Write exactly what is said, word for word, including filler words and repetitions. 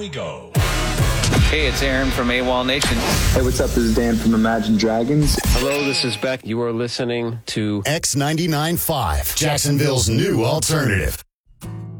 we go. Hey, it's Aaron from AWOL Nation. Hey, what's up? This is Dan from Imagine Dragons. Hello, this is Beck. You are listening to X ninety-nine point five, Jacksonville's new alternative.